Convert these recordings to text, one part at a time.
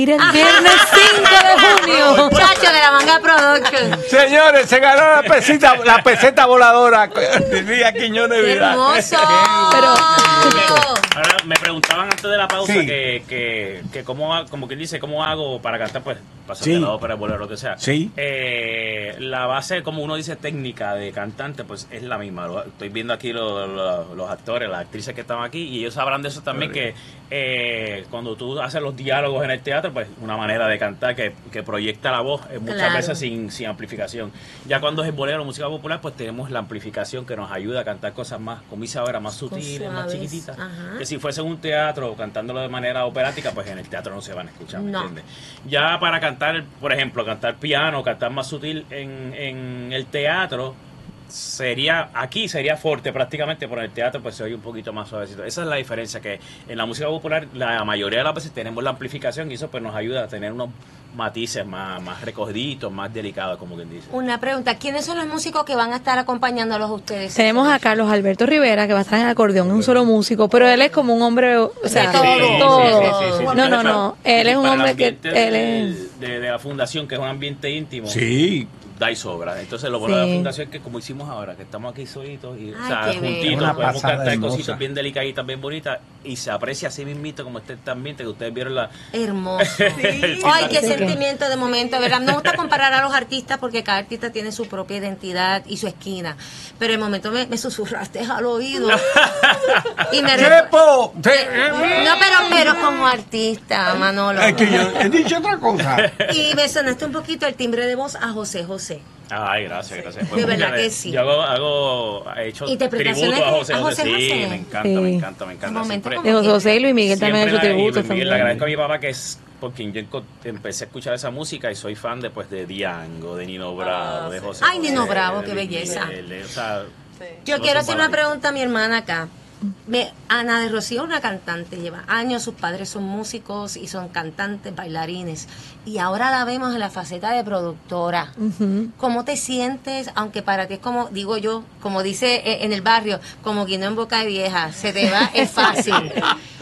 El viernes 5 de junio. Muchacho de la Manga Production. Señores, se ganó la peseta voladora. Diría Quiñones ¡Qué Vidal. hermoso! Ahora me preguntaban antes de la pausa Sí. que como quien dice, ¿cómo hago para cantar? Pues pasarte Sí. la ópera, bolero, lo que sea. Sí. La base, como uno dice, técnica de cantante, pues es la misma. Estoy viendo aquí los actores, las actrices que están aquí, y ellos sabrán de eso también, que cuando tú haces los diálogos en el teatro, pues una manera de cantar que proyecta la voz, muchas Claro. veces sin amplificación. Ya cuando es el bolero, música popular, pues tenemos la amplificación que nos ayuda a cantar cosas más, como dice ahora, más sutiles, más suaves. chiquititas. Ajá. Que si fuese en un teatro cantándolo de manera operática, pues en el teatro no se van a escuchar, ¿me No. entiendes? Ya para cantar, por ejemplo, cantar piano, cantar más sutil en el teatro, sería fuerte prácticamente, pero en el teatro pues se oye un poquito más suavecito. Esa es la diferencia, que en la música popular la mayoría de las veces tenemos la amplificación y eso pues nos ayuda a tener unos matices más recogiditos, más delicados, como quien dice. Una pregunta, ¿quiénes son los músicos que van a estar acompañándolos a ustedes? Tenemos a Carlos Alberto Rivera, que va a estar en el acordeón, es un solo músico, pero él es como un hombre, o sea, De todo. todo. No, él es un Para el hombre que ambiente él es... de la fundación, que es un ambiente íntimo. Sí. Da y sobra. Entonces lo bueno de la Sí. fundación es que, como hicimos ahora, que estamos aquí solitos y Ay, o sea, qué bello. juntitos, Una podemos pasada cantar hermosa. cositas bien delicaditas, bien bonitas, y se aprecia así mismito como este ambiente que ustedes vieron Hermoso. Ay, qué sentimiento de momento, ¿verdad? No me gusta comparar a los artistas porque cada artista tiene su propia identidad y su esquina. Pero el momento me susurraste al oído. Y me ¡Chepo! No, pero como artista, Manolo. Es que yo he dicho otra cosa. Y me sonaste un poquito el timbre de voz a José José. Ay, gracias. De verdad mira, que sí. Yo he hecho Interpretaciones tributo a José a José. José Sí, José. me encanta, Sí. me encanta. Un momento Siempre- como De José José y Luis Miguel también ha hecho Siempre tributos y Miguel, le también. agradezco a mi papá, que es por quien yo empecé a escuchar esa música, y soy fan de Diango, de Nino Bravo, de José Ay, Nino José, Bravo, de qué Luis belleza. Miguel, o sea, Yo no quiero son hacer una para mí. pregunta a mi hermana acá. Ana de Rocío es una cantante, lleva años, sus padres son músicos y son cantantes, bailarines, y ahora la vemos en la faceta de productora. ¿Cómo te sientes? Aunque para ti es como, digo yo, como dice en el barrio, como guindo en boca de vieja, se te va, es fácil.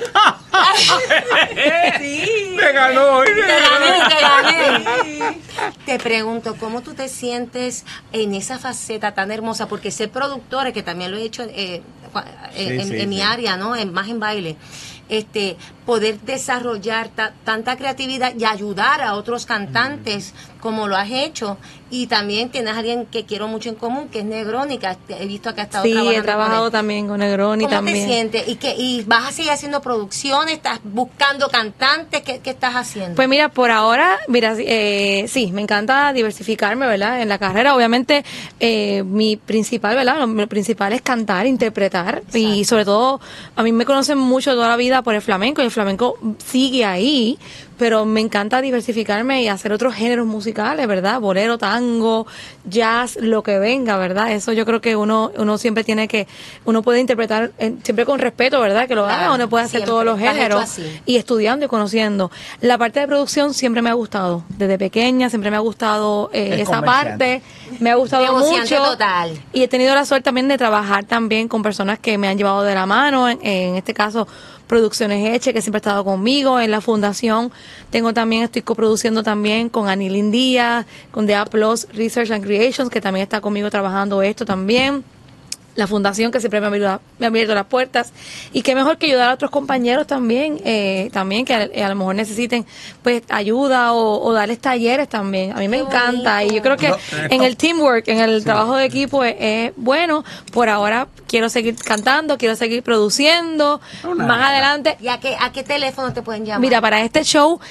Sí. Me ganó. Te gané. Te pregunto, ¿cómo tú te sientes en esa faceta tan hermosa? Porque ser productora, que también lo he hecho en mi área, ¿no? Más en baile. Poder desarrollar tanta creatividad y ayudar a otros cantantes como lo has hecho, y también tienes a alguien que quiero mucho en común, que es Negroni, que he visto que ha estado Sí, trabajando he trabajado con él. también con Negroni ¿Cómo también. te sientes? ¿Y vas a seguir haciendo producciones? ¿Estás buscando cantantes? ¿Qué estás haciendo? Pues mira, por ahora, mira, sí, me encanta diversificarme, ¿verdad? En la carrera, obviamente, mi principal, ¿verdad? Lo principal es cantar, interpretar, y sobre todo, a mí me conocen mucho toda la vida por el flamenco, y el flamenco sigue ahí, pero me encanta diversificarme y hacer otros géneros musicales, ¿verdad? Bolero, tango, jazz, lo que venga, ¿verdad? Eso yo creo que uno siempre tiene que, uno puede interpretar siempre con respeto, ¿verdad? Que lo Claro, haga, uno puede hacer siempre, todos los lo has hecho géneros así. y estudiando y conociendo. La parte de producción siempre me ha gustado, desde pequeña siempre me ha gustado esa comerciante. parte, me ha gustado Negociante mucho. total. Y he tenido la suerte también de trabajar también con personas que me han llevado de la mano, en este caso Producciones Eche, que siempre ha estado conmigo en la fundación. Estoy coproduciendo también con Anilín Díaz, con The A Plus Research and Creations, que también está conmigo trabajando esto también. La fundación, que siempre me ha abierto las puertas, y qué mejor que ayudar a otros compañeros también que a lo mejor necesiten pues ayuda o darles talleres también. A mí me Qué encanta, bonito. y yo creo que en el teamwork, en el trabajo de equipo es bueno. Por ahora quiero seguir cantando, quiero seguir produciendo. Más adelante, ¿Y a qué teléfono te pueden llamar? mira, para este show,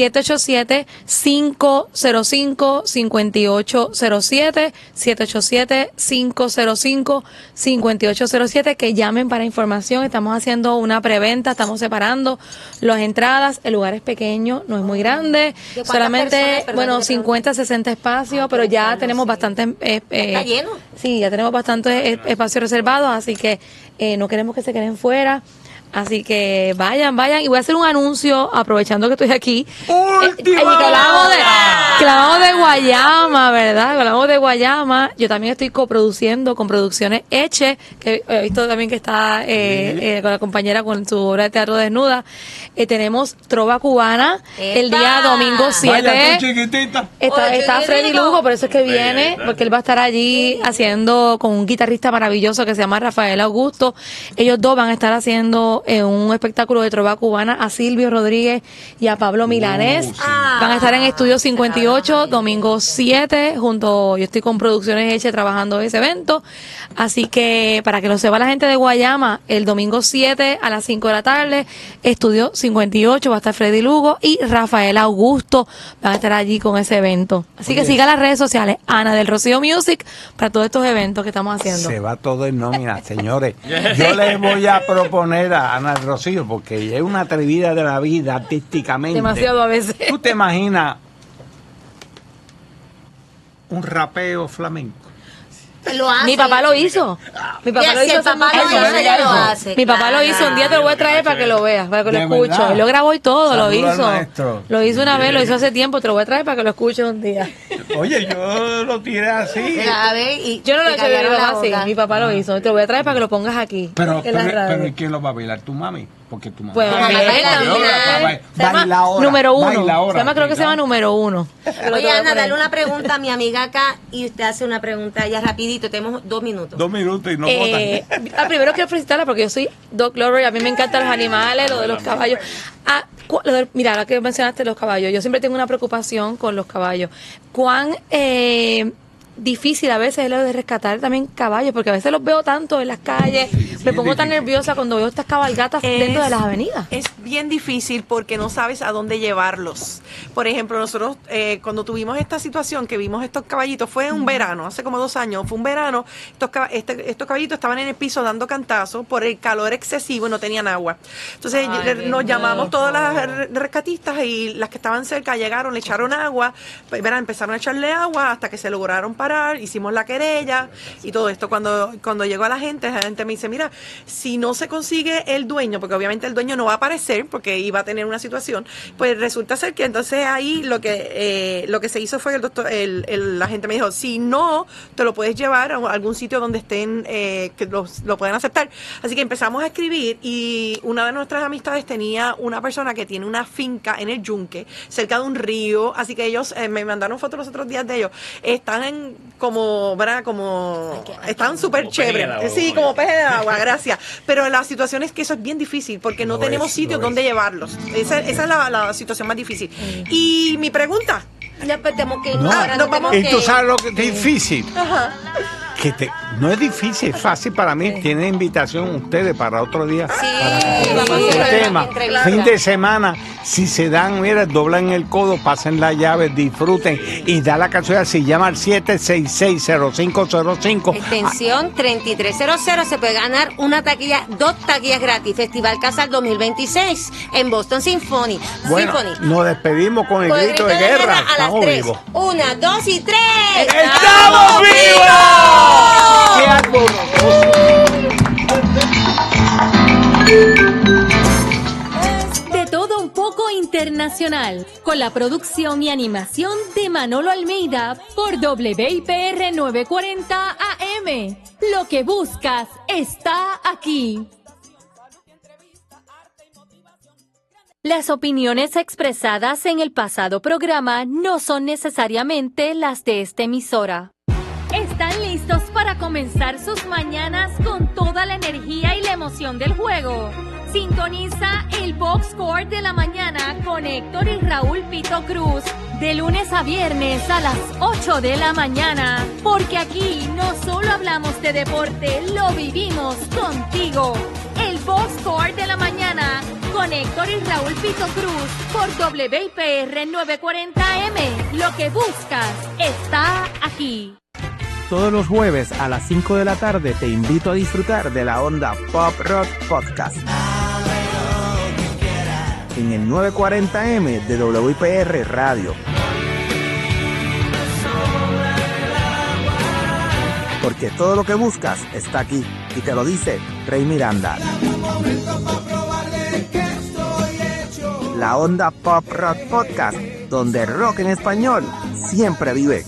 787-505-5807, 787-505-5807, que llamen para información. Estamos haciendo una preventa, estamos separando las entradas. El lugar es pequeño, no es muy grande, ¿De cuántas solamente, personas? Perdón, bueno, que te 50, 60 espacios, pero ya pensarlo, tenemos sí. bastante... ¿Está lleno? Sí, ya tenemos bastantes espacios reservados, así que no queremos que se queden fuera. Así que vayan. Y voy a hacer un anuncio, aprovechando que estoy aquí. ¡Última Y que hablamos de... hora! Que hablamos de Guayama, ¿verdad? Que hablamos de Guayama. Yo también estoy coproduciendo con Producciones Eche, que he visto también que está con la compañera con su obra de teatro Desnuda. Tenemos Trova Cubana el día domingo 7. Vaya tú, chiquitita. Está Freddy Lugo, por eso es que viene, porque él va a estar allí haciendo con un guitarrista maravilloso que se llama Rafael Augusto. Ellos dos van a estar haciendo un espectáculo de Trova Cubana a Silvio Rodríguez y a Pablo Milanés. Sí. Van a estar en Estudio 58, domingo 7, yo estoy con Producciones Eche trabajando ese evento. Así que para que lo sepa la gente de Guayama, el domingo 7 a las 5 de la tarde, Estudio 58, va a estar Freddy Lugo y Rafael Augusto van a estar allí con ese evento. Así que siga las redes sociales, Ana del Rocío Music, para todos estos eventos que estamos haciendo. Se va todo en nómina, señores. Yo les voy a proponer a Ana del Rocío, porque ella es una atrevida de la vida artísticamente. Demasiado a veces. ¿Tú te imaginas un rapeo flamenco? Lo hace. Mi papá lo hizo. Mi papá lo Si hizo. el papá lo hizo, ella lo hace. Mi papá lo hizo. Un día te lo voy a traer para que lo veas, para que lo ¿De escuches. verdad? Él lo grabó y todo, lo Saluda al hizo. maestro. Lo hizo una vez, lo hizo hace tiempo. Te lo voy a traer para que lo escuches un día. Oye, yo lo tiré así. Mira, a ver, y Yo no lo te he hecho, mi callaron la papá sí. boca. Mi papá lo hizo. Te lo voy a traer para que lo pongas aquí. Pero en la radio. ¿y quién lo va a bailar? ¿Tu mami? Porque tu mami. Pues Mamá bien, bailadora, también. Se llama Bailadora, número 1. bailadora, Se llama, creo que se llama número 1. Oye, Ana, dale una pregunta a mi amiga acá y usted hace una pregunta ya rapidito. Tenemos 2 minutos. 2 minutos y no votan. Primero quiero felicitarla porque yo soy dog lover, a mí me encantan los animales, lo de los caballos. Mira, ahora que mencionaste los caballos, yo siempre tengo una preocupación con los caballos. ¿Cuán difícil a veces es lo de rescatar también caballos? Porque a veces los veo tanto en las calles, me pongo tan nerviosa cuando veo estas cabalgatas dentro de las avenidas. Es bien difícil porque no sabes a dónde llevarlos. Por ejemplo, nosotros cuando tuvimos esta situación que vimos estos caballitos, fue un verano, hace como 2 años, fue un verano, estos caballitos estaban en el piso dando cantazos por el calor excesivo y no tenían agua. Entonces nos llamamos todas las rescatistas y las que estaban cerca llegaron, le echaron agua, pues, empezaron a echarle agua hasta que se lograron parar, hicimos la querella y todo esto. Cuando llegó a la gente me dice, mira, si no se consigue el dueño, porque obviamente el dueño no va a aparecer porque iba a tener una situación, pues resulta ser que entonces ahí lo que se hizo fue que la gente me dijo, si no, te lo puedes llevar a algún sitio donde estén, que lo puedan aceptar. Así que empezamos a escribir y una de nuestras amistades tenía una persona que tiene una finca en el Yunque, cerca de un río, así que ellos me mandaron fotos los otros días de ellos. Están están súper chéveres. Sí, como peje de agua, gracias. Pero la situación es que eso es bien difícil porque no tenemos sitios donde llevarlos. Esa es la situación más difícil. Y mi pregunta. Ya pues tenemos que ir. No, ahora nos vamos y tú que- sabes lo que es difícil. Ajá. No es difícil, es fácil para mí. Tienen invitación ustedes para otro día. Sí, Para vamos a el hacer tema. una entrevista. Fin de semana, si se dan, mira, doblan el codo, pasen la llave, disfruten y da la canción. Si llama al 766-0505. Extensión 3300, se puede ganar una taquilla, 2 taquillas gratis. Festival Casal 2026 en Boston Symphony. Bueno, nos despedimos con el Con el grito de guerra. a las Estamos 3. vivos. 1, 2 y 3. ¡Estamos vivos! ¡Qué árbol! De todo un poco internacional, con la producción y animación de Manolo Almeida por WIPR 940 AM. Lo que buscas está aquí. Las opiniones expresadas en el pasado programa no son necesariamente las de esta emisora. ¿Están listos para comenzar sus mañanas con toda la energía y la emoción del juego? Sintoniza el Box Score de la mañana con Héctor y Raúl Pito Cruz de lunes a viernes a las 8 de la mañana. Porque aquí no solo hablamos de deporte, lo vivimos contigo. El Box Score de la mañana con Héctor y Raúl Pito Cruz por WIPR 940M. Lo que buscas está aquí. Todos los jueves a las 5 de la tarde te invito a disfrutar de la onda Pop Rock Podcast. En el 940M de WIPR Radio. Porque todo lo que buscas está aquí. Y te lo dice Rey Miranda. La onda Pop Rock Podcast donde el rock en español siempre vive.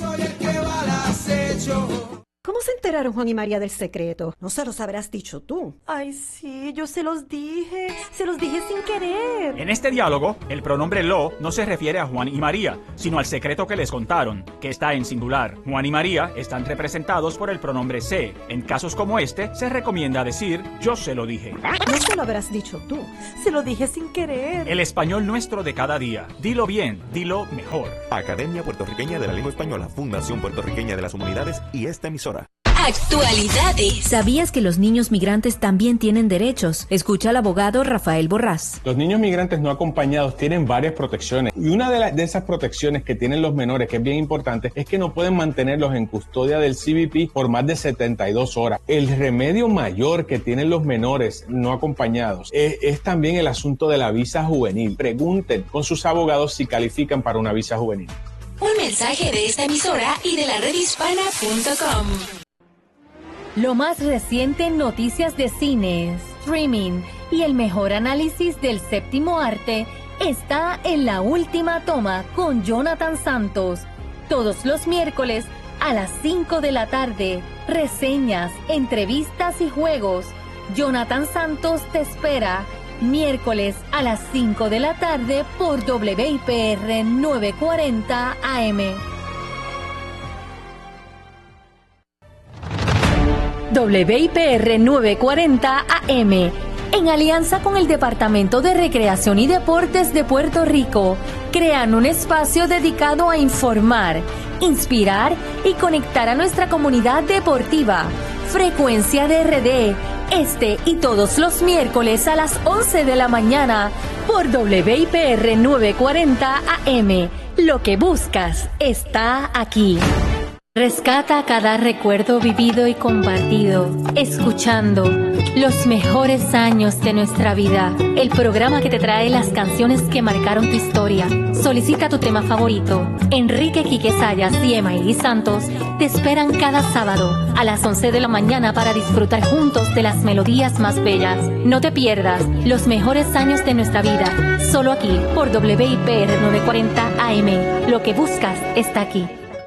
¿Cómo se enteraron Juan y María del secreto? No se los habrás dicho tú. Ay, sí, yo se los dije sin querer. En este diálogo, el pronombre lo no se refiere a Juan y María, sino al secreto que les contaron, que está en singular. Juan y María están representados por el pronombre se. En casos como este, se recomienda decir yo se lo dije. No se lo habrás dicho tú, se lo dije sin querer. El español nuestro de cada día. Dilo bien, dilo mejor. Academia Puertorriqueña de la Lengua Española, Fundación Puertorriqueña de las Humanidades y esta emisora. Actualidades. ¿Sabías que los niños migrantes también tienen derechos? Escucha al abogado Rafael Borrás. Los niños migrantes no acompañados tienen varias protecciones y una de esas protecciones que tienen los menores, que es bien importante, es que no pueden mantenerlos en custodia del CBP por más de 72 horas. El remedio mayor que tienen los menores no acompañados es también el asunto de la visa juvenil. Pregunten con sus abogados si califican para una visa juvenil. Un mensaje de esta emisora y de la redhispana.com. Lo más reciente en noticias de cine, streaming y el mejor análisis del séptimo arte está en La Última Toma con Jonathan Santos. Todos los miércoles a las 5 de la tarde, reseñas, entrevistas y juegos. Jonathan Santos te espera miércoles a las 5 de la tarde por WIPR 940 AM. WIPR 940 AM, en alianza con el Departamento de Recreación y Deportes de Puerto Rico, crean un espacio dedicado a informar, inspirar y conectar a nuestra comunidad deportiva. Frecuencia de RD, este y todos los miércoles a las 11 de la mañana por WIPR 940 AM. Lo que buscas está aquí. Rescata cada recuerdo vivido y compartido, escuchando los mejores años de nuestra vida. El programa que te trae las canciones que marcaron tu historia. Solicita tu tema favorito. Enrique Quique Sayas y Emaili Santos te esperan cada sábado a las 11 de la mañana para disfrutar juntos de las melodías más bellas. No te pierdas los mejores años de nuestra vida, solo aquí por WIPR 940 AM. Lo que buscas está aquí.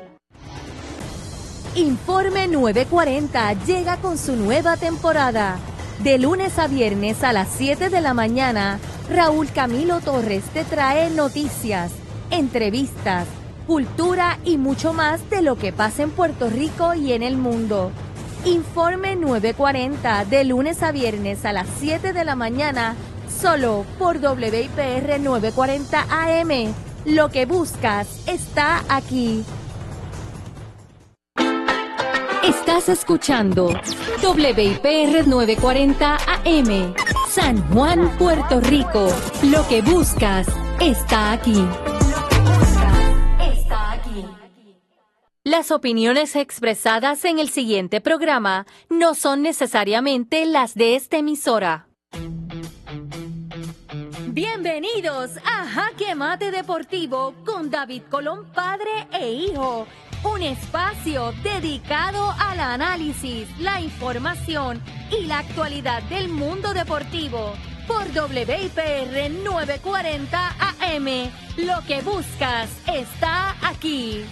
Informe 940 llega con su nueva temporada. De lunes a viernes a las 7 de la mañana, Raúl Camilo Torres te trae noticias, entrevistas, cultura y mucho más de lo que pasa en Puerto Rico y en el mundo. Informe 940 de lunes a viernes a las 7 de la mañana, solo por WIPR 940 AM. Lo que buscas está aquí. Estás escuchando WIPR 940 AM, San Juan, Puerto Rico. Lo que buscas está aquí. Las opiniones expresadas en el siguiente programa no son necesariamente las de esta emisora. Bienvenidos a Jaque Mate Deportivo con David Colón, padre e hijo. Un espacio dedicado al análisis, la información y la actualidad del mundo deportivo por WIPR 940 AM. Lo que buscas está aquí.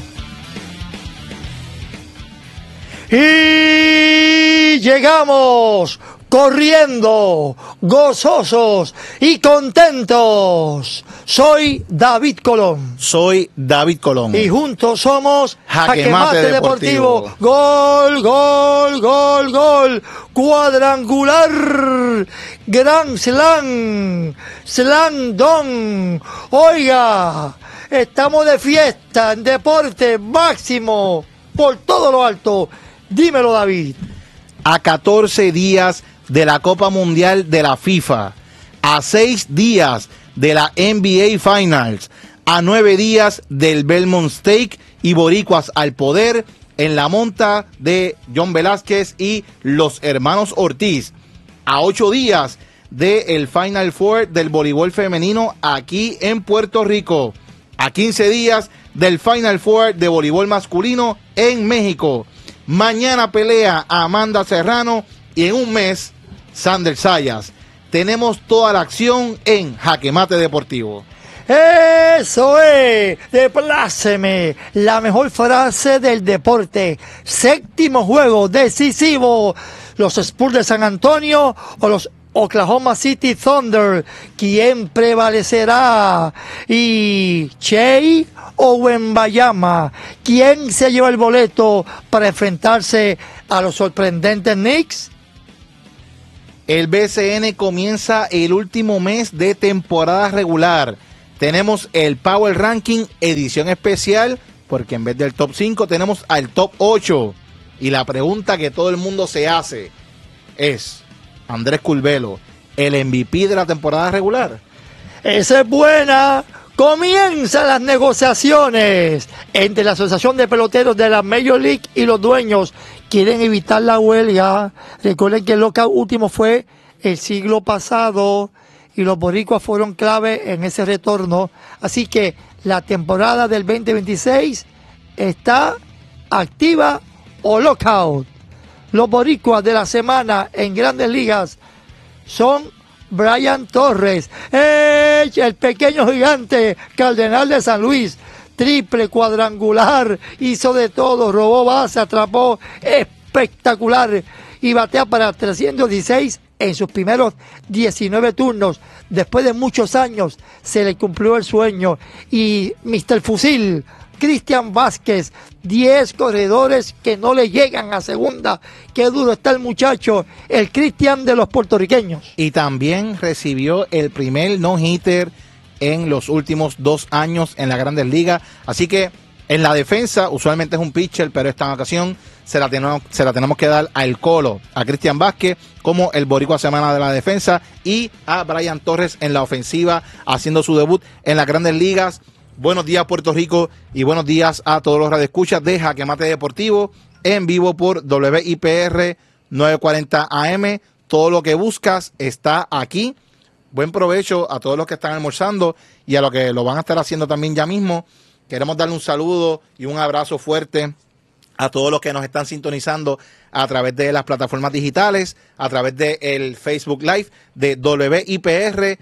Y llegamos corriendo, gozosos y contentos. Soy David Colón. Soy David Colón. Y juntos somos Jaque Mate Deportivo. Gol, gol, gol, gol. Cuadrangular. Gran slam. Slam don. Oiga, estamos de fiesta en deporte máximo por todo lo alto. Dímelo, David. A 14 días de la Copa Mundial de la FIFA, a 6 días de la NBA Finals, a 9 días del Belmont Stakes y Boricuas al poder en la monta de John Velázquez y los hermanos Ortiz, a 8 días del Final Four del voleibol femenino aquí en Puerto Rico, a 15 días del Final Four de voleibol masculino en México. Mañana pelea Amanda Serrano y en un mes Sander Sayas. Tenemos toda la acción en Jaque Mate Deportivo. Eso es, depláceme, la mejor frase del deporte. Séptimo juego decisivo. Los Spurs de San Antonio o los Oklahoma City Thunder. ¿Quién prevalecerá? Y Shea o Wembayama. ¿Quién se lleva el boleto para enfrentarse a los sorprendentes Knicks? El BCN comienza el último mes de temporada regular. Tenemos el Power Ranking edición especial, porque en vez del top 5 tenemos al top 8. Y la pregunta que todo el mundo se hace es, Andrés Curvelo, ¿el MVP de la temporada regular? Esa es buena. Comienzan las negociaciones entre la Asociación de Peloteros de la Major League y los dueños. Quieren evitar la huelga. Recuerden que el lockout último fue el siglo pasado y los boricuas fueron clave en ese retorno. Así que la temporada del 2026 está activa o lockout. Los boricuas de la semana en Grandes Ligas son Brian Torres, el pequeño gigante, Cardenal de San Luis, triple, cuadrangular, hizo de todo, robó base, atrapó, espectacular, y batea para 316 en sus primeros 19 turnos. Después de muchos años se le cumplió el sueño, y Mr. Fusil, Cristian Vázquez, 10 corredores que no le llegan a segunda. Qué duro está el muchacho, el Cristian de los puertorriqueños. Y también recibió el primer no-hitter en los últimos 2 años en la Grandes Ligas. Así que en la defensa, usualmente es un pitcher, pero esta ocasión se la tenemos que dar al Colo, a Cristian Vázquez, como el boricua semana de la defensa, y a Brian Torres en la ofensiva, haciendo su debut en las Grandes Ligas. Buenos días, Puerto Rico, y buenos días a todos los radioescuchas de Jaque Mate Deportivo, en vivo por WIPR 940 AM. Todo lo que buscas está aquí. Buen provecho a todos los que están almorzando y a los que lo van a estar haciendo también ya mismo. Queremos darle un saludo y un abrazo fuerte a todos los que nos están sintonizando a través de las plataformas digitales, a través del Facebook Live de WIPR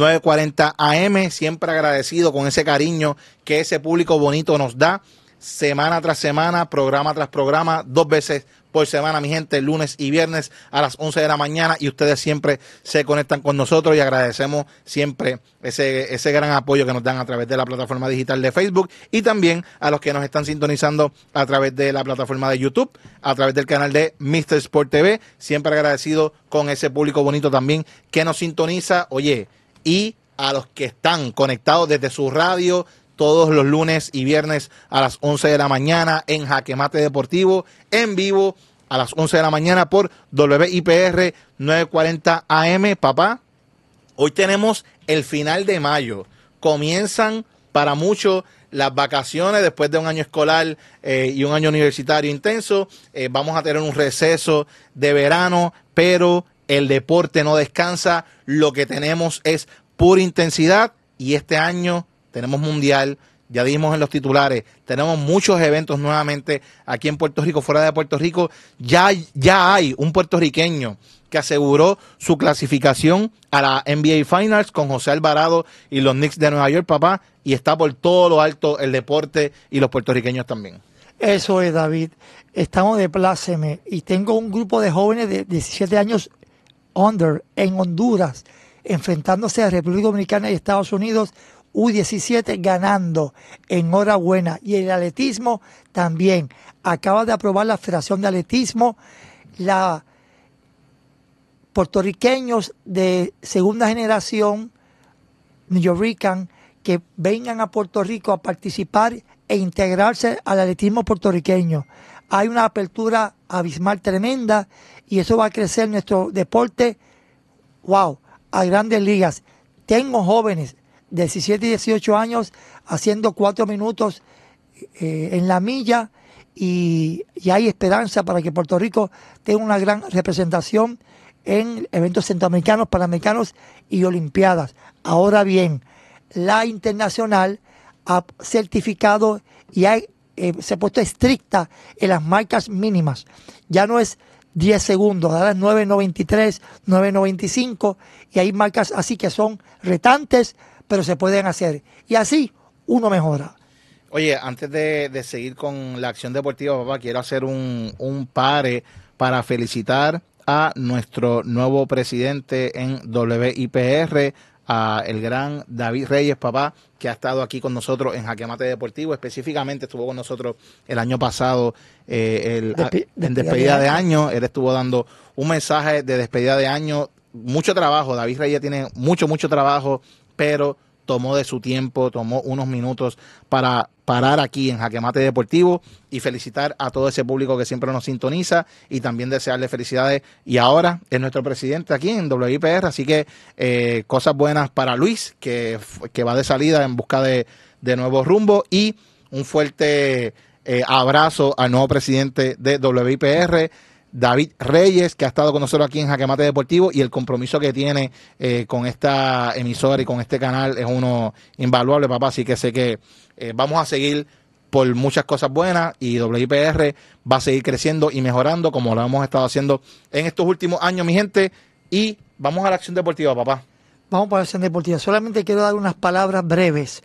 940 AM, siempre agradecido con ese cariño que ese público bonito nos da, semana tras semana, programa tras programa, 2 veces por semana, mi gente, lunes y viernes a las 11 de la mañana, y ustedes siempre se conectan con nosotros y agradecemos siempre ese gran apoyo que nos dan a través de la plataforma digital de Facebook, y también a los que nos están sintonizando a través de la plataforma de YouTube, a través del canal de Mr. Sport TV, siempre agradecido con ese público bonito también que nos sintoniza, oye, y a los que están conectados desde su radio todos los lunes y viernes a las 11 de la mañana en Jaque Mate Deportivo, en vivo a las 11 de la mañana por WIPR 940 AM. Papá, hoy tenemos el final de mayo. Comienzan para muchos las vacaciones después de un año escolar y un año universitario intenso. Vamos a tener un receso de verano, pero el deporte no descansa. Lo que tenemos es pura intensidad, y este año tenemos mundial, ya dimos en los titulares, tenemos muchos eventos nuevamente aquí en Puerto Rico, fuera de Puerto Rico. Ya hay un puertorriqueño que aseguró su clasificación a la NBA Finals con José Alvarado y los Knicks de Nueva York, papá, y está por todo lo alto el deporte y los puertorriqueños también. Eso es, David. Estamos de pláceme, y tengo un grupo de jóvenes de 17 años under en Honduras, enfrentándose a República Dominicana y Estados Unidos, U17 ganando. Enhorabuena. Y el atletismo también. Acaba de aprobar la Federación de Atletismo, la puertorriqueños de segunda generación, newyorrican, que vengan a Puerto Rico a participar e integrarse al atletismo puertorriqueño. Hay una apertura abismal tremenda, y eso va a crecer nuestro deporte, wow, a grandes ligas. Tengo jóvenes de 17 y 18 años haciendo 4 minutos en la milla, y hay esperanza para que Puerto Rico tenga una gran representación en eventos centroamericanos, panamericanos y olimpiadas. Ahora bien, la internacional ha certificado y se ha puesto estricta en las marcas mínimas. Ya no es 10 segundos, ahora es 9.93, 9.95, y hay marcas así que son retantes pero se pueden hacer. Y así uno mejora. Oye, antes de seguir con la acción deportiva, papá, quiero hacer un pare para felicitar a nuestro nuevo presidente en WIPR, a el gran David Reyes, papá, que ha estado aquí con nosotros en Jaque Mate Deportivo. Específicamente estuvo con nosotros el año pasado en despedida de año. Él estuvo dando un mensaje de despedida de año. Mucho trabajo, David Reyes tiene mucho trabajo, pero tomó de su tiempo, tomó unos minutos para parar aquí en Jaque Mate Deportivo y felicitar a todo ese público que siempre nos sintoniza y también desearle felicidades. Y ahora es nuestro presidente aquí en WIPR, así que cosas buenas para Luis, que va de salida en busca de nuevos rumbos, y un fuerte abrazo al nuevo presidente de WIPR, David Reyes, que ha estado con nosotros aquí en Jaque Mate Deportivo, y el compromiso que tiene con esta emisora y con este canal es uno invaluable, papá. Así que sé que vamos a seguir por muchas cosas buenas y WIPR va a seguir creciendo y mejorando como lo hemos estado haciendo en estos últimos años, mi gente. Y vamos a la acción deportiva, papá. Vamos para la acción deportiva. Solamente quiero dar unas palabras breves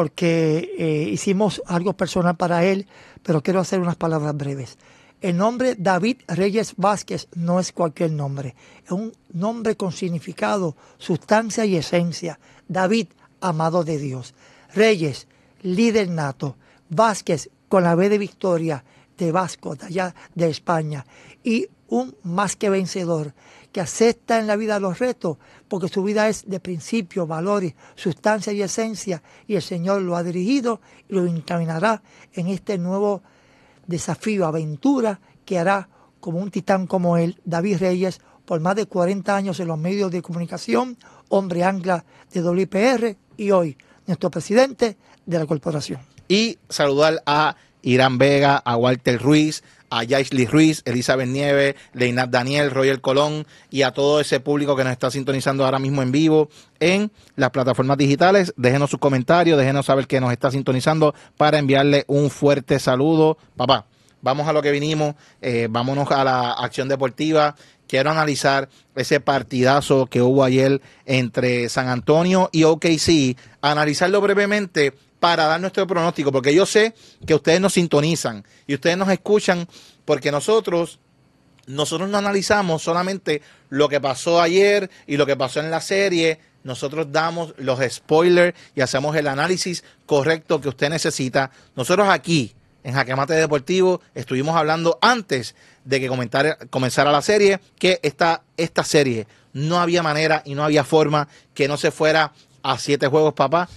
porque hicimos algo personal para él, pero quiero hacer unas palabras breves. El nombre David Reyes Vázquez no es cualquier nombre, es un nombre con significado, sustancia y esencia. David, amado de Dios. Reyes, líder nato. Vázquez, con la B de Victoria, de Vasco, de allá de España. Y un más que vencedor, que acepta en la vida los retos, porque su vida es de principios, valores, sustancia y esencia, y el Señor lo ha dirigido y lo encaminará en este nuevo desafío, aventura que hará como un titán como él, David Reyes, por más de 40 años en los medios de comunicación, hombre ancla de WIPR y hoy nuestro presidente de la corporación. Y saludar a Irán Vega, a Walter Ruiz, a Yaisly Ruiz, Elizabeth Nieves, Leinat Daniel, Roger Colón y a todo ese público que nos está sintonizando ahora mismo en vivo en las plataformas digitales. Déjenos sus comentarios, déjenos saber que nos está sintonizando para enviarle un fuerte saludo. Papá, vamos a lo que vinimos, vámonos a la acción deportiva. Quiero analizar ese partidazo que hubo ayer entre San Antonio y OKC, analizarlo brevemente para dar nuestro pronóstico, porque yo sé que ustedes nos sintonizan y ustedes nos escuchan, porque nosotros no analizamos solamente lo que pasó ayer y lo que pasó en la serie. Nosotros damos los spoilers y hacemos el análisis correcto que usted necesita. Nosotros aquí en Jaque Mate Deportivo estuvimos hablando antes de que comenzara la serie, que esta serie no había manera y no había forma que no se fuera a 7 juegos, papá.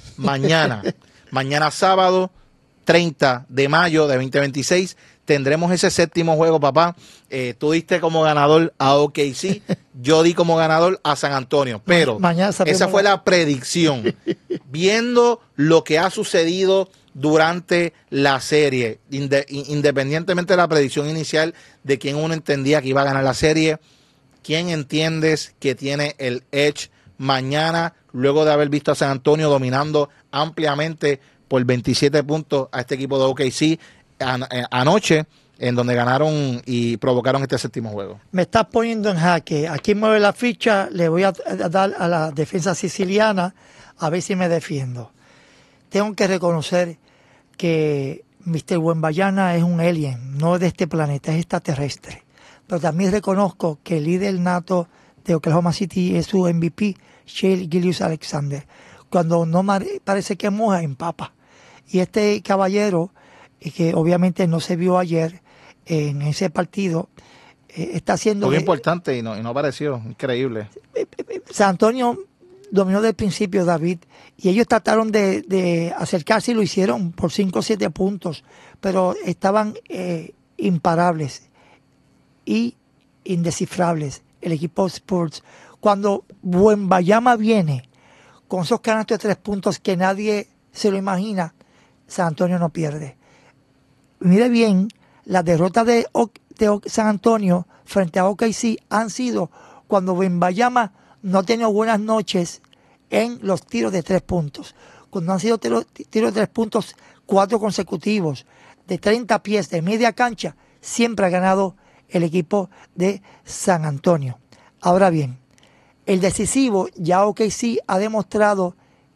Mañana sábado 30 de mayo de 2026 tendremos ese 7º juego, papá. Tú diste como ganador a OKC, yo di como ganador a San Antonio, pero esa fue la predicción. Viendo lo que ha sucedido durante la serie, independientemente de la predicción inicial de quién uno entendía que iba a ganar la serie, ¿quién entiendes que tiene el edge mañana, luego de haber visto a San Antonio dominando ampliamente por 27 puntos a este equipo de OKC anoche, en donde ganaron y provocaron este 7º juego? Me estás poniendo en jaque. Aquí mueve la ficha, le voy a dar a la defensa siciliana a ver si me defiendo. Tengo que reconocer que Mr. Wembanyama es un alien, no es de este planeta, es extraterrestre. Pero también reconozco que el líder nato de Oklahoma City es su MVP, Shai Gilgeous-Alexander. Cuando no parece que moja, empapa. Y este caballero, que obviamente no se vio ayer en ese partido, está haciendo... Muy importante y no apareció, increíble. San Antonio dominó del principio, David, y ellos trataron de acercarse y lo hicieron por 5 o 7 puntos, pero estaban imparables y indescifrables el equipo Spurs. Cuando Wembanyama viene con esos canastos de 3 puntos que nadie se lo imagina, San Antonio no pierde. Mire bien, las derrotas de San Antonio frente a OKC han sido cuando Wembanyama no ha tenido buenas noches en los tiros de 3 puntos. Cuando han sido tiros de 3 puntos 4 consecutivos, de 30 pies, de media cancha, siempre ha ganado el equipo de San Antonio. Ahora bien, el decisivo, ya OKC ha demostrado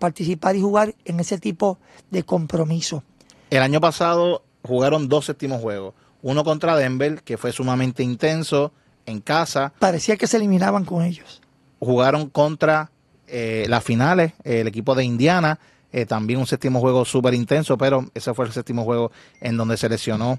participar y jugar en ese tipo de compromiso. El año pasado jugaron 2 séptimos juegos. Uno contra Denver, que fue sumamente intenso, en casa. Parecía que se eliminaban con ellos. Jugaron contra las finales, el equipo de Indiana, también un séptimo juego súper intenso, pero ese fue el séptimo juego en donde se lesionó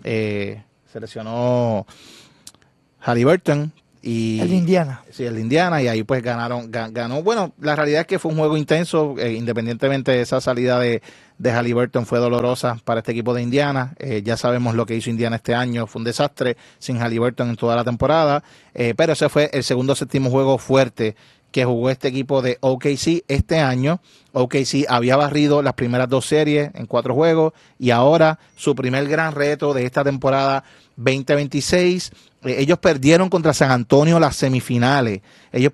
Haliburton. Y, el de Indiana. Sí, el de Indiana, y ahí pues ganó. Bueno, la realidad es que fue un juego intenso, independientemente de esa salida de Haliburton fue dolorosa para este equipo de Indiana. Ya sabemos lo que hizo Indiana este año, fue un desastre sin Haliburton en toda la temporada, pero ese fue el segundo séptimo juego fuerte que jugó este equipo de OKC este año. OKC había barrido las primeras 2 series en 4 juegos y ahora su primer gran reto de esta temporada 2026. Ellos perdieron contra San Antonio las semifinales. En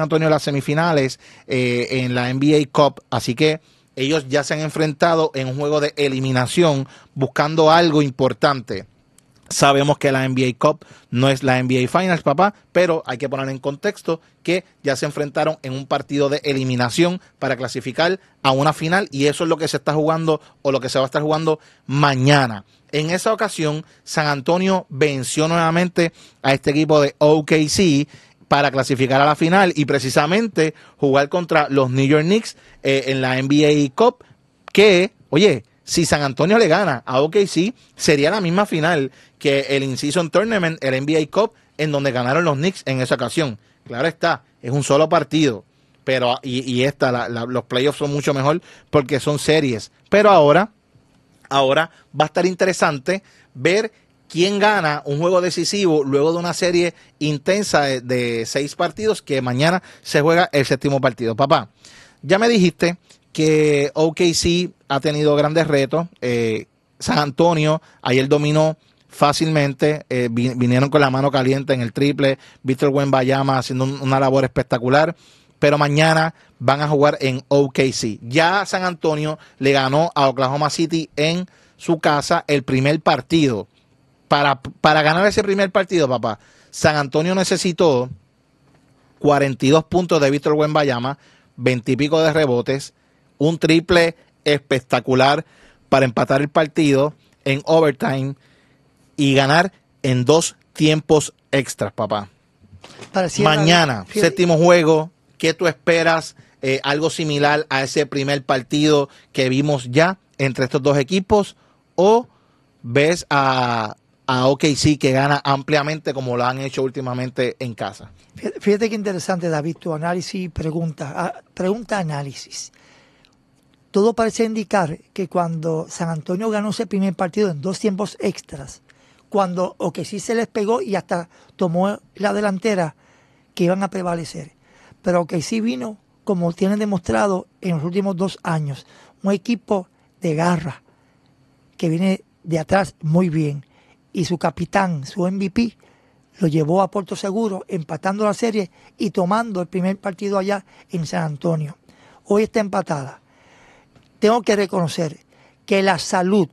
la NBA Cup. Así que ellos ya se han enfrentado en un juego de eliminación buscando algo importante. Sabemos que la NBA Cup no es la NBA Finals, papá, pero hay que poner en contexto que ya se enfrentaron en un partido de eliminación para clasificar a una final y eso es lo que se está jugando o lo que se va a estar jugando mañana. En esa ocasión, San Antonio venció nuevamente a este equipo de OKC para clasificar a la final y precisamente jugar contra los New York Knicks en la NBA Cup que, oye, si San Antonio le gana a OKC, sería la misma final que el In-Season Tournament, el NBA Cup, en donde ganaron los Knicks en esa ocasión. Claro está, es un solo partido, pero los playoffs son mucho mejor porque son series. Pero ahora va a estar interesante ver quién gana un juego decisivo luego de una serie intensa de 6 partidos que mañana se juega el 7º partido. Papá, ya me dijiste que OKC ha tenido grandes retos. San Antonio ayer dominó fácilmente, vinieron con la mano caliente en el triple, Víctor Wembanyama haciendo una labor espectacular, pero mañana van a jugar en OKC. Ya San Antonio le ganó a Oklahoma City en su casa el primer partido. Para ganar ese primer partido, papá, San Antonio necesitó 42 puntos de Víctor Wembanyama, 20 y pico de rebotes, un triple espectacular para empatar el partido en overtime y ganar en 2 tiempos extras, papá. Mañana, 7º juego, ¿qué tú esperas? ¿Algo similar a ese primer partido que vimos ya entre estos 2 equipos? ¿O ves a OKC que gana ampliamente como lo han hecho últimamente en casa? Fíjate qué interesante, David, tu análisis y pregunta-análisis. Todo parece indicar que cuando San Antonio ganó ese primer partido en 2 tiempos extras, cuando OKC se les pegó y hasta tomó la delantera, que iban a prevalecer. Pero OKC vino, como tienen demostrado en los últimos 2 años, un equipo de garra que viene de atrás muy bien. Y su capitán, su MVP, lo llevó a puerto seguro, empatando la serie y tomando el primer partido allá en San Antonio. Hoy está empatada. Tengo que reconocer que la salud,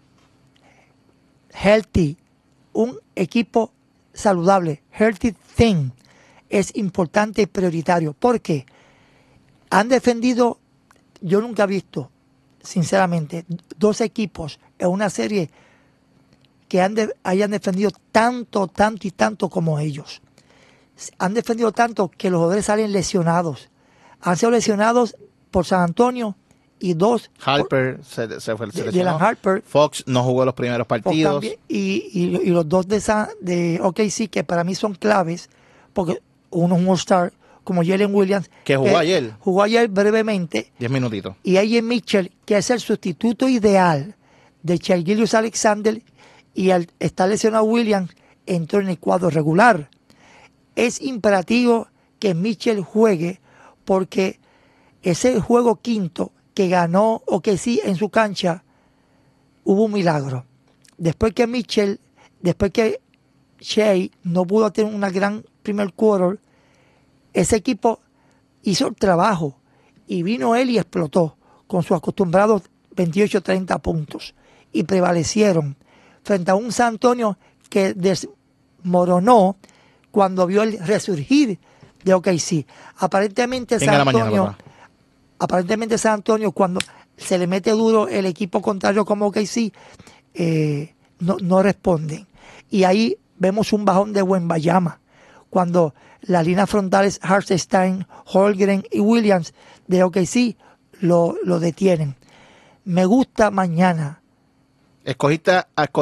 healthy, un equipo saludable, healthy thing, es importante y prioritario. Porque han defendido, yo nunca he visto, sinceramente, 2 equipos en una serie que hayan defendido tanto y tanto como ellos. Han defendido tanto que los jugadores salen lesionados. Han sido lesionados por San Antonio y 2. Harper se fue el seleccionado. Dylan Harper. Fox no jugó los primeros partidos. También, y los 2 de OKC, que para mí son claves, porque uno es un All-Star, como Jalen Williams. Que jugó ayer. Jugó ayer brevemente. 10 minutitos. Y AJ Mitchell, que es el sustituto ideal de Shai Gilgeous-Alexander, y al estar lesionado Williams, entró en el cuadro regular. Es imperativo que Mitchell juegue porque ese juego quinto que ganó OKC en su cancha, hubo un milagro. Después que Shai no pudo tener una gran primer quarter, ese equipo hizo el trabajo y vino él y explotó con sus acostumbrados 28-30 puntos y prevalecieron frente a un San Antonio que desmoronó cuando vio el resurgir de OKC. Aparentemente San Antonio aparentemente San Antonio, cuando se le mete duro el equipo contrario como OKC, no responden. Y ahí vemos un bajón de Wembanyama, cuando las líneas frontales Hartenstein, Holmgren y Williams de OKC lo detienen. Me gusta mañana. Escogiste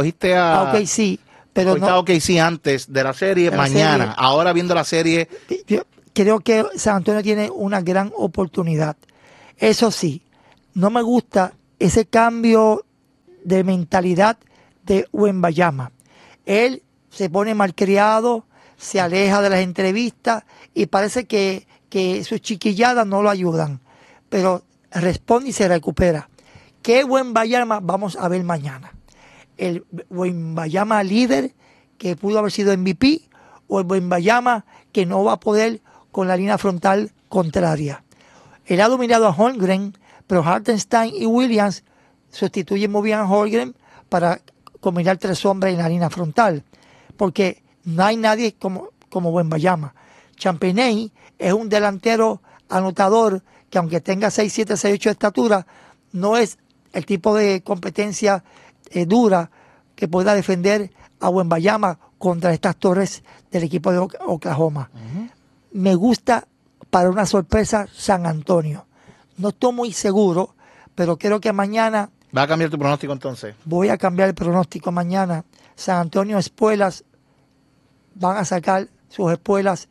a OKC, pero no a OKC antes de la serie, mañana. Serie. Ahora viendo la serie. Yo creo que San Antonio tiene una gran oportunidad. Eso sí, no me gusta ese cambio de mentalidad de Wembanyama. Él se pone malcriado, se aleja de las entrevistas y parece que sus chiquilladas no lo ayudan. Pero responde y se recupera. ¿Qué Wembanyama vamos a ver mañana? ¿El Wembanyama líder que pudo haber sido MVP o el Wembanyama que no va a poder con la línea frontal contraria? Él ha dominado a Holmgren, pero Hartenstein y Williams sustituyen muy bien a Holmgren para combinar 3 hombres en la línea frontal, porque no hay nadie como Wembanyama. Champagnie es un delantero anotador que, aunque tenga 6'7", 6'8" de estatura, no es el tipo de competencia dura que pueda defender a Wembanyama contra estas torres del equipo de Oklahoma. Me gusta para una sorpresa San Antonio. No estoy muy seguro, pero creo que mañana... ¿Va a cambiar tu pronóstico entonces? Voy a cambiar el pronóstico mañana. San Antonio espuelas van a sacar sus espuelas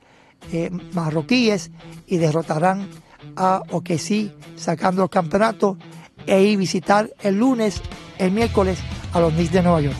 marroquíes y derrotarán a OKC sacando el campeonato e ir visitar el miércoles a los Knicks de Nueva York.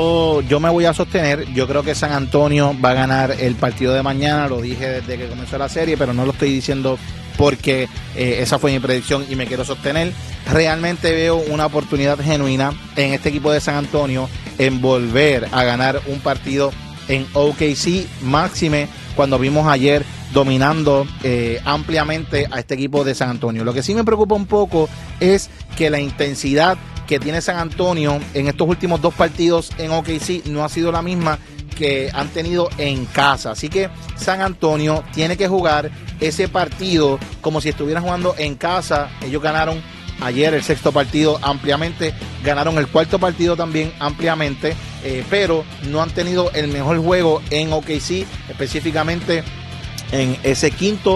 Yo me voy a sostener. Yo creo que San Antonio va a ganar el partido de mañana. Lo dije desde que comenzó la serie, pero no lo estoy diciendo porque esa fue mi predicción y me quiero sostener. Realmente veo una oportunidad genuina en este equipo de San Antonio en volver a ganar un partido en OKC, máxime cuando vimos ayer dominando ampliamente a este equipo de San Antonio. Lo que sí me preocupa un poco es que la intensidad que tiene San Antonio en estos últimos 2 partidos en OKC no ha sido la misma que han tenido en casa. Así que San Antonio tiene que jugar ese partido como si estuvieran jugando en casa. Ellos ganaron ayer el 6º partido ampliamente, ganaron el 4º partido también ampliamente, pero no han tenido el mejor juego en OKC, específicamente en ese 5º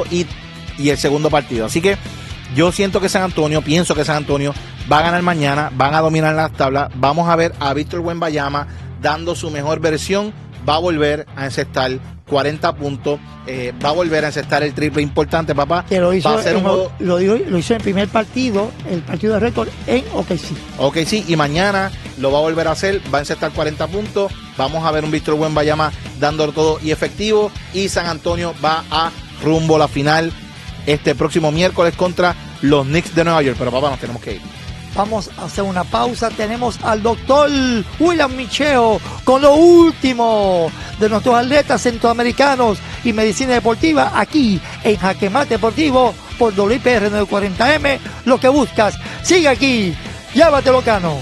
y el 2º partido. Así que yo pienso que San Antonio va a ganar mañana, van a dominar las tablas. Vamos a ver a Víctor Wembanyama dando su mejor versión. Va a volver a encestar 40 puntos, va a volver a encestar el triple importante, papá. Que lo hizo, va a ser lo hizo en el primer partido, el partido de récord en OKC. Y mañana lo va a volver a hacer, va a encestar 40 puntos. Vamos a ver un Víctor Wembanyama dándolo todo y efectivo. Y San Antonio va a rumbo a la final este próximo miércoles contra los Knicks de Nueva York. Pero papá, nos tenemos que ir. Vamos a hacer una pausa. Tenemos al doctor William Micheo con lo último de nuestros atletas centroamericanos y medicina deportiva aquí en Jaque Mate Deportivo por WIPR 940M. Lo que buscas, sigue aquí. Llévatelo, Cano.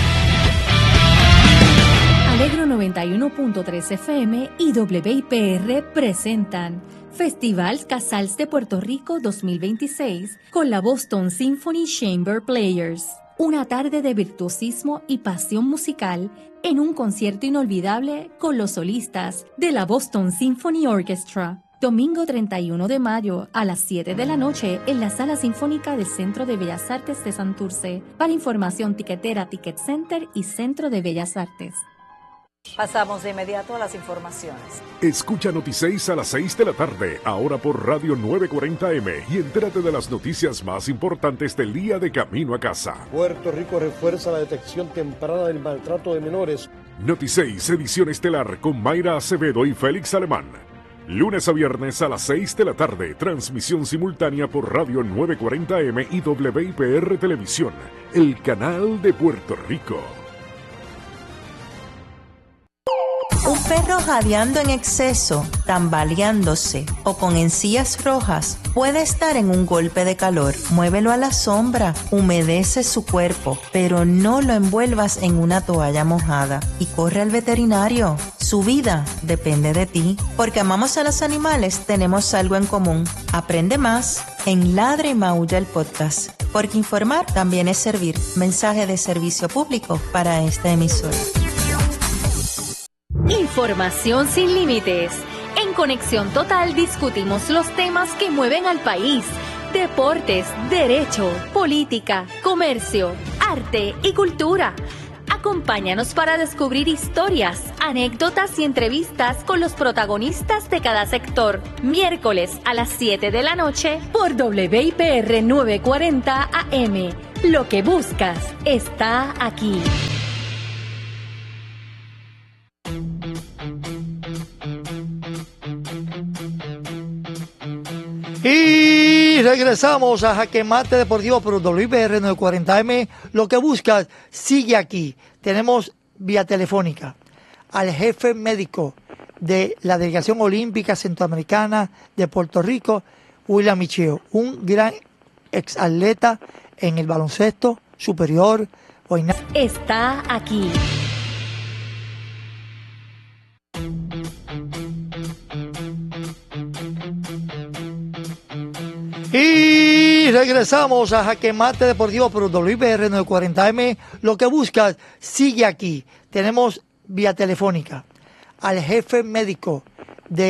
Alegro 91.3 FM y WIPR presentan Festival Casals de Puerto Rico 2026 con la Boston Symphony Chamber Players. Una tarde de virtuosismo y pasión musical en un concierto inolvidable con los solistas de la Boston Symphony Orchestra. Domingo 31 de mayo a las 7 de la noche en la Sala Sinfónica del Centro de Bellas Artes de Santurce. Para información, tiquetera, Ticket Center y Centro de Bellas Artes. Pasamos de inmediato a las informaciones. Escucha Noti6 a las 6 de la tarde, ahora por Radio 940M, y entérate de las noticias más importantes del día de camino a casa. Puerto Rico refuerza la detección temprana del maltrato de menores. Noti6, edición estelar con Mayra Acevedo y Félix Alemán. Lunes a viernes a las 6 de la tarde, transmisión simultánea por Radio 940M y WIPR Televisión, el canal de Puerto Rico. Un perro jadeando en exceso, tambaleándose o con encías rojas puede estar en un golpe de calor. Muévelo a la sombra, humedece su cuerpo, pero no lo envuelvas en una toalla mojada y corre al veterinario. Su vida depende de ti. Porque amamos a los animales, tenemos algo en común. Aprende más en Ladra y Maulla el podcast. Porque informar también es servir. Mensaje de servicio público para esta emisora. Información sin límites. En Conexión Total discutimos los temas que mueven al país. Deportes, derecho, política, comercio, arte y cultura. Acompáñanos para descubrir historias, anécdotas y entrevistas con los protagonistas de cada sector. Miércoles a las 7 de la noche por WIPR 940 AM. Lo que buscas está aquí. Y regresamos a Jaque Mate Deportivo por WIPR 940M. Lo que buscas sigue aquí. Tenemos vía telefónica al jefe médico de la Delegación Olímpica Centroamericana de Puerto Rico, William Micheo, un gran exatleta en el baloncesto superior. Está aquí. Y regresamos a Jaque Mate Deportivo por WIPR 940M. Lo que buscas sigue aquí. Tenemos vía telefónica al jefe médico